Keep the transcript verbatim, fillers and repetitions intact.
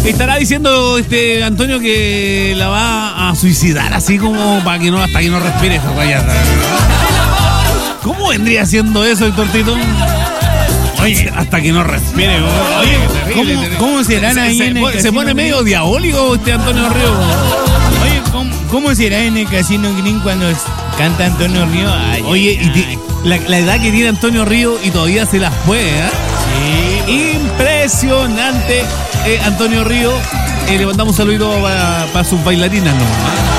Estará diciendo este Antonio que la va a suicidar así como para que no, hasta que no respire esa rayada. ¿Cómo vendría siendo eso, Héctor Tito? Oye, hasta que no respire. Oye, ¿cómo, ¿cómo serán ahí se, en el se, se casino pone Green? medio diabólico este Antonio Río. Oye, ¿cómo, ¿cómo será en el Casino Green cuando canta Antonio Río? Ay, Oye, ay, y te, la, la edad que tiene Antonio Río y todavía se las puede, ¿eh? sí. Impresionante, eh, Antonio Río. Eh, le mandamos un saludo para pa sus bailarinas, ¿no?